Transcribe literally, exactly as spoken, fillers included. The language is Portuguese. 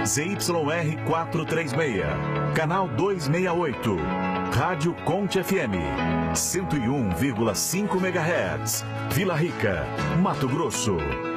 Z Y R quatrocentos e trinta e seis, canal duzentos e sessenta e oito, Rádio Conte F M, cento e um vírgula cinco megahertz, Vila Rica, Mato Grosso.